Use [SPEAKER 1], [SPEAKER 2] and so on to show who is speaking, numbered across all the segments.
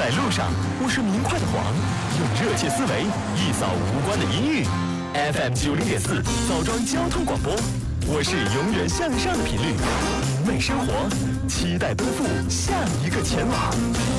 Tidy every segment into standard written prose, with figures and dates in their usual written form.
[SPEAKER 1] 在路上，我是明快的黄，用热切思维一扫无关的阴郁。FM 90.4枣庄交通广播，我是永远向上的频率，明媚生活，期待奔赴下一个前往。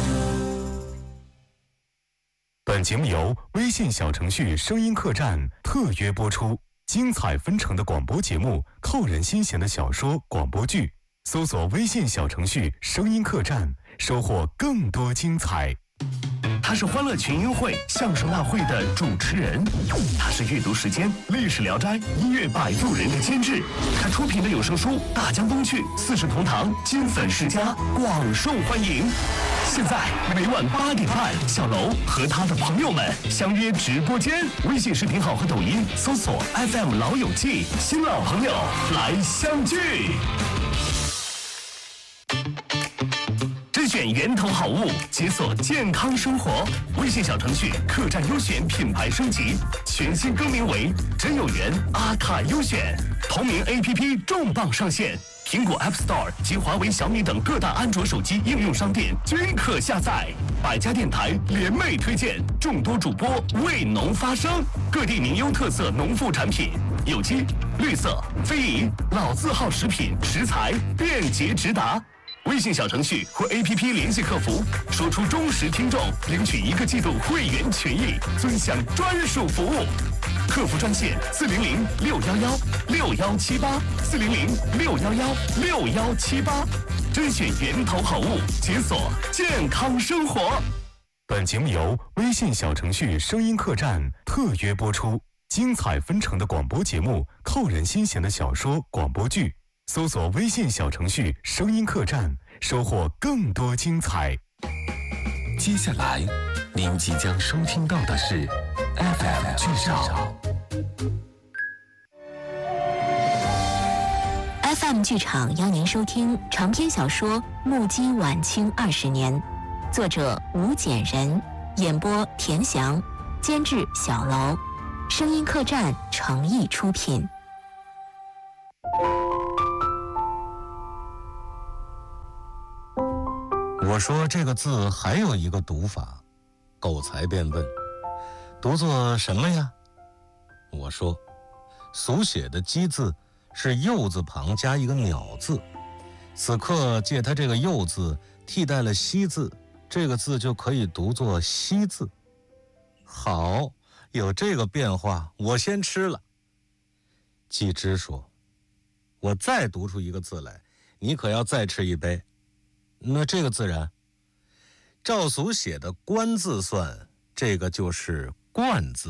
[SPEAKER 1] 本节目由微信小程序声音客栈特约播出，精彩纷呈的广播节目，扣人心弦的小说广播剧，搜索微信小程序声音客栈，收获更多精彩。他是欢乐群英会相声大会的主持人，他是阅读时间历史聊斋音乐摆渡人的监制，他出品的有声书《大江东去》四世同堂金粉世家广受欢迎。现在每晚8点半，小楼和他的朋友们相约直播间，微信视频号和抖音搜索 FM 老友记，新老朋友来相聚。甄选源头好物，解锁健康生活。微信小程序客栈优选品牌升级，全新更名为真有缘阿卡优选。同名 APP 重磅上线，苹果 App Store 及华为、小米等各大安卓手机应用商店均可下载。百家电台联袂推荐，众多主播为农发声，各地名优特色农副产品，有机、绿色、非遗、老字号食品食材便捷直达。微信小程序或 APP 联系客服，说出忠实听众，领取1个季度会员权益，尊享专属服务。客服专线400-611-6178，400-611-6178，甄选源头好物，解锁健康生活。本节目由微信小程序声音客栈特约播出，精彩纷呈的广播节目，扣人心弦的小说广播剧。搜索微信小程序声音客栈，收获更多精彩。接下来您即将收听到的是 FM 剧场。
[SPEAKER 2] FM 剧场邀您收听长篇小说《目击晚清20年》，作者吴简人，演播田翔，监制小楼，声音客栈诚意出品。
[SPEAKER 3] 我说这个字还有一个读法，狗才便问，读作什么呀？我说，俗写的鸡字是右字旁加一个鸟字，此刻借它这个右字替代了西字，这个字就可以读作西字。好，有这个变化，我先吃了。季之说，我再读出一个字来，你可要再吃一杯。那这个自然，照俗写的官字算，这个就是冠字。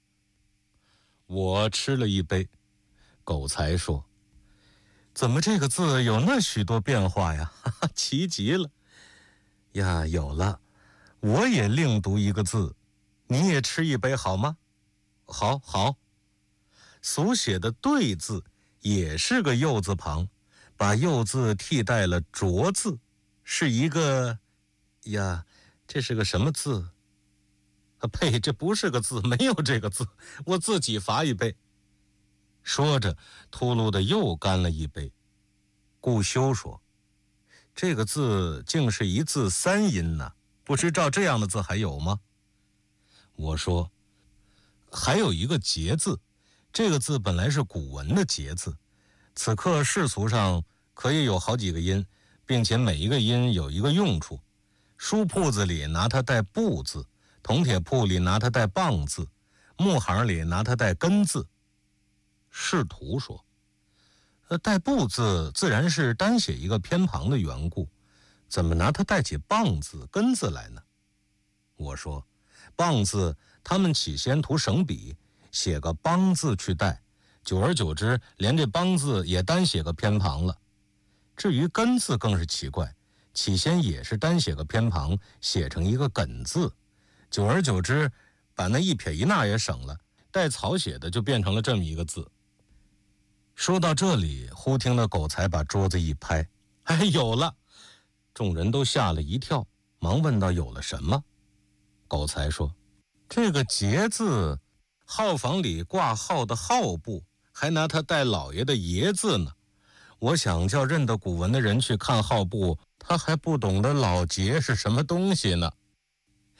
[SPEAKER 3] 我吃了一杯，狗才说，怎么这个字有那许多变化呀？哈哈，奇极了呀！有了，我也另读一个字，你也吃一杯好吗？好好。俗写的对字也是个右字旁，把右字替代了浊字，是一个呀，这是个什么字？呸，这不是个字，没有这个字，我自己罚一杯。说着，秃噜的又干了一杯。顾修说，这个字竟是一字3音呢，不知照这样的字还有吗？我说，还有一个节字，这个字本来是古文的节字，此刻世俗上可以有好几个音，并且每一个音有一个用处。书铺子里拿它带布字，铜铁铺里拿它带棒字，木行里拿它带根字。仕途说，带布字自然是单写一个偏旁的缘故，怎么拿它带起棒字根字来呢？我说，棒字他们起先图省笔，写个帮字去带，久而久之连这帮字也单写个偏旁了。至于根字更是奇怪，起先也是单写个偏旁，写成一个梗字，久而久之把那一撇一捺也省了，带草写的就变成了这么一个字。说到这里，忽听得狗才把桌子一拍，哎，有了！众人都吓了一跳，忙问道有了什么？狗才说，这个节字，号房里挂号的号部还拿它带老爷的爷字呢。我想叫认得古文的人去看号部，他还不懂得老节是什么东西呢。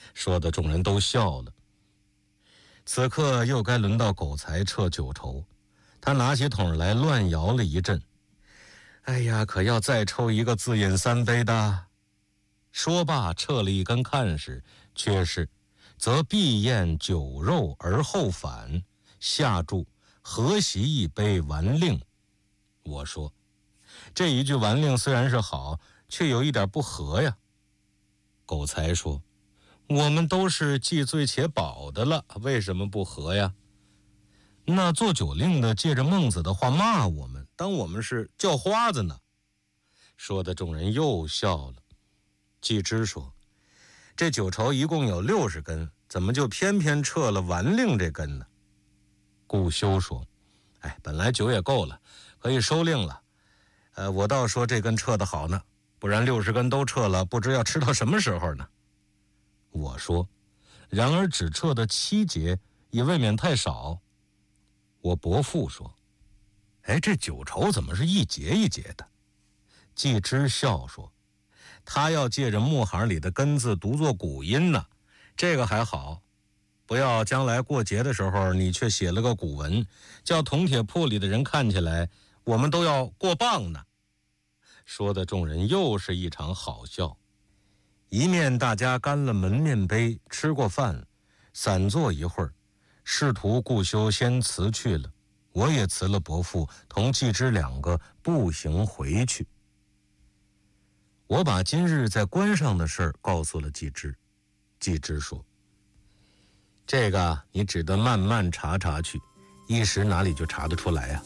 [SPEAKER 3] 说的众人都笑了。此刻又该轮到狗才撤酒筹，他拿起桶来乱摇了一阵。哎呀，可要再抽一个自饮3杯的。说罢撤了一根看时，却是则必宴酒肉而后返，下注何习一杯完令。我说这一句完令虽然是好，却有一点不合呀。狗才说我们都是既醉且饱的了，为什么不合呀？那做酒令的借着孟子的话骂我们，当我们是叫花子呢。说的众人又笑了。季之说这酒筹一共有60根，怎么就偏偏撤了完令这根呢？顾修说本来酒也够了，可以收令了。我倒说这根撤得好呢，不然60根都撤了，不知要吃到什么时候呢。我说然而只撤的7节也未免太少。我伯父说这酒筹怎么是一节一节的？季之笑说他要借着木行里的根字读作古音呢，这个还好，不要将来过节的时候你却写了个古文，叫铜铁铺里的人看起来我们都要过磅呢。说的众人又是一场好笑。一面大家干了门面杯，吃过饭，散坐一会儿，试图顾修先辞去了，我也辞了伯父，同季之2个步行回去。我把今日在关上的事儿告诉了季之，季之说这个你只得慢慢查查去，一时哪里就查得出来呀？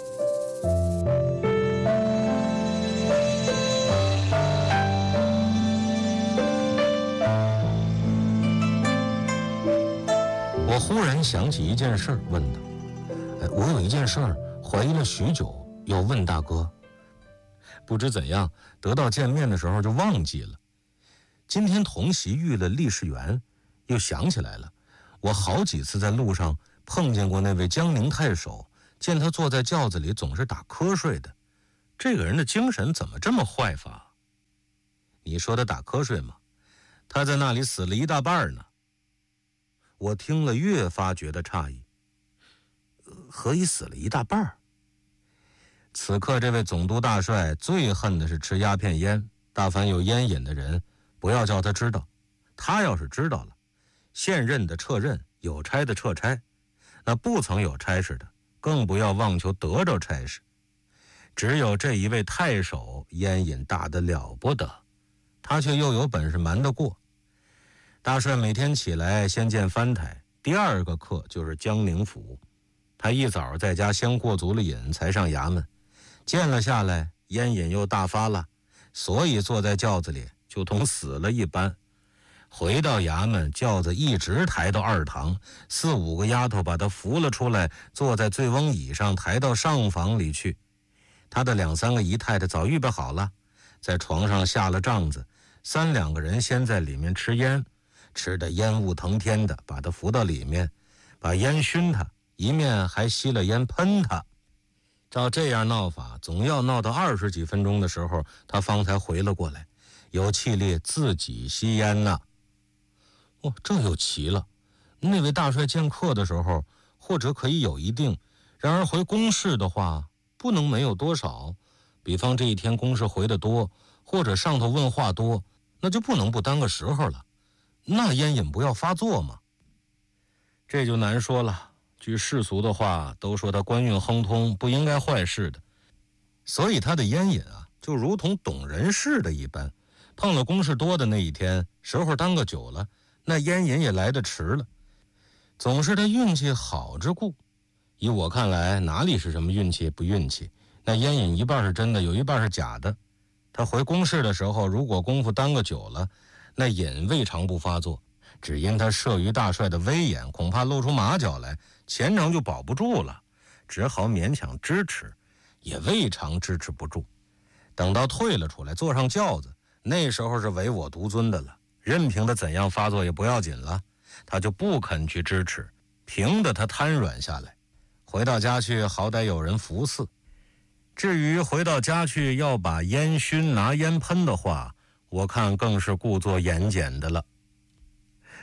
[SPEAKER 3] 我忽然想起一件事，问他我有一件事怀疑了许久，要问大哥。不知怎样得到见面的时候就忘记了。今天同席遇了厉士元，又想起来了，我好几次在路上碰见过那位江宁太守，见他坐在轿子里总是打瞌睡的，这个人的精神怎么这么坏法？你说他打瞌睡吗？他在那里死了一大半呢。我听了越发觉得诧异，何以死了一大半？此刻这位总督大帅最恨的是吃鸦片烟，大凡有烟瘾的人不要叫他知道，他要是知道了，现任的撤任，有差的撤差，那不曾有差事的更不要妄求得着差事。只有这一位太守烟瘾大得了不得，他却又有本事瞒得过。大帅每天起来先见藩台，第2个课就是江宁府，他一早在家先过足了瘾才上衙门，见了下来，烟瘾又大发了，所以坐在轿子里就同死了一般。回到衙门，轿子一直抬到2堂，4、5个丫头把他扶了出来，坐在醉翁椅上抬到上房里去。他的2、3个姨太太早预备好了，在床上下了帐子，3、2个人先在里面吃烟，吃得烟雾腾天的，把他扶到里面，把烟熏他，一面还吸了烟喷他。照这样闹法，总要闹到20几分钟的时候，他方才回了过来，有气力自己吸烟呢。这又奇了，那位大帅见客的时候或者可以有一定，然而回公事的话不能没有多少，比方这一天公事回得多，或者上头问话多，那就不能不耽搁时候了，那烟瘾不要发作吗？这就难说了。据世俗的话都说他官运亨通，不应该坏事的，所以他的烟瘾就如同懂人事的一般，碰了公事多的那一天，时候耽搁久了，那烟瘾也来得迟了，总是他运气好之故。以我看来，哪里是什么运气不运气，那烟瘾一半是真的，有一半是假的。他回公事的时候，如果功夫耽搁久了，那瘾未尝不发作，只因他慑于大帅的威严，恐怕露出马脚来，前程就保不住了，只好勉强支持，也未尝支持不住。等到退了出来，坐上轿子，那时候是唯我独尊的了，任凭他怎样发作也不要紧了，他就不肯去支持，凭得他瘫软下来。回到家去，好歹有人服侍。至于回到家去要把烟熏拿烟喷的话，我看更是故作严简的了。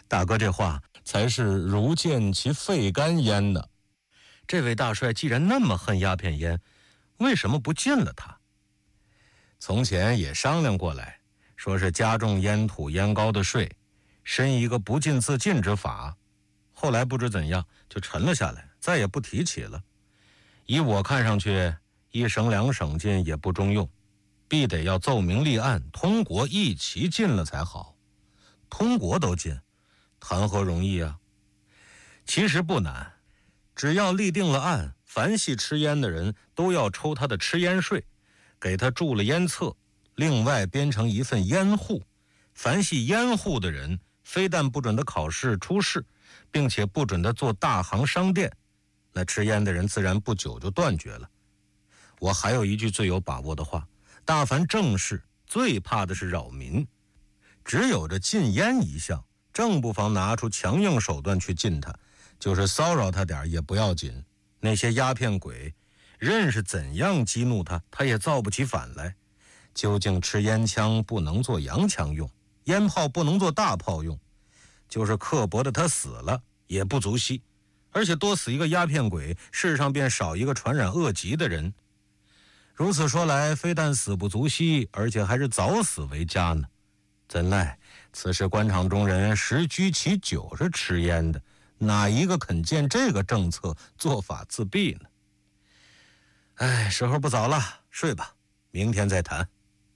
[SPEAKER 3] 大哥这话才是如见其肺肝焉呢。这位大帅既然那么恨鸦片烟，为什么不禁了它？从前也商量过来，说是加重烟土烟膏的税，申一个不禁自禁之法，后来不知怎样就沉了下来，再也不提起了。以我看上去，一省两省禁也不中用，必得要奏明立案，通国一齐禁了才好。通国都禁，谈何容易啊？其实不难，只要立定了案，凡系吃烟的人都要抽他的吃烟税，给他注了烟册，另外编成一份烟户。凡系烟户的人，非但不准他考试出仕，并且不准他做大行商店，那吃烟的人自然不久就断绝了。我还有一句最有把握的话，大凡正事最怕的是扰民，只有这禁烟一项，正不妨拿出强硬手段去禁他，就是骚扰他点也不要紧。那些鸦片鬼任是怎样激怒他，他也造不起反来。究竟吃烟枪不能做洋枪用，烟炮不能做大炮用，就是刻薄的他死了也不足惜。而且多死一个鸦片鬼，世上便少一个传染恶疾的人。如此说来，非但死不足惜，而且还是早死为佳呢。怎奈此时官场中人十居其九是吃烟的，哪一个肯见这个政策，做法自毙呢？哎，时候不早了，睡吧，明天再谈。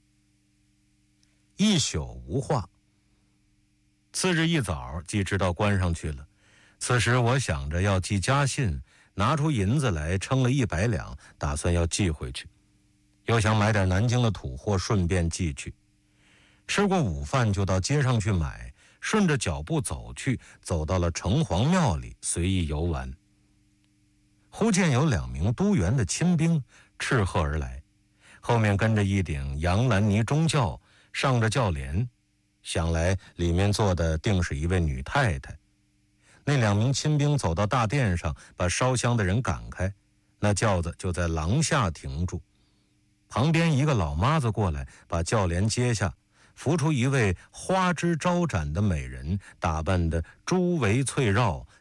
[SPEAKER 3] 一宿无话。次日一早即知道关上去了。此时我想着要寄家信，拿出银子来称了100两，打算要寄回去，又想买点南京的土货，顺便寄去。吃过午饭就到街上去买，顺着脚步走去，走到了城隍庙里，随意游玩。忽见有2名都园的亲兵斥喝而来，后面跟着一顶洋蓝呢中轿，上着轿帘，想来里面坐的定是一位女太太。那2名亲兵走到大殿上，把烧香的人赶开，那轿子就在廊下停住。旁边一个老妈子过来，把轿帘揭下，扶出一位花枝招展的美人，打扮得珠围翠绕，